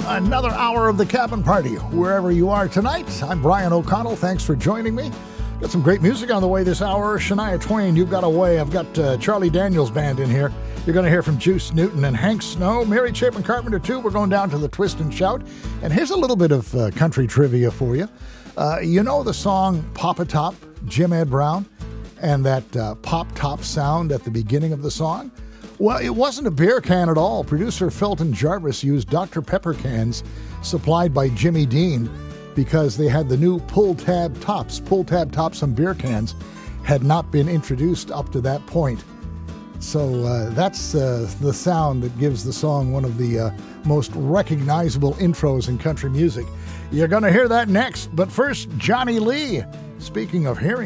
Another hour of the Cabin Party, wherever you are tonight. I'm Brian O'Connell. Thanks for joining me. Got some great music on the way this hour. Shania Twain, You've Got a Way. I've got Charlie Daniels Band in here. You're going to hear from Juice Newton and Hank Snow. Mary Chapin Carpenter, too. We're going down to the Twist and Shout. And here's a little bit of country trivia for you. You know the song Pop a Top, Jim Ed Brown, and that pop-top sound at the beginning of the song? Well, it wasn't a beer can at all. Producer Felton Jarvis used Dr. Pepper cans supplied by Jimmy Dean because they had the new pull-tab tops. Pull-tab tops on beer cans had not been introduced up to that point. So that's the sound that gives the song one of the most recognizable intros in country music. You're going to hear that next, but first, Johnny Lee. Speaking of hearing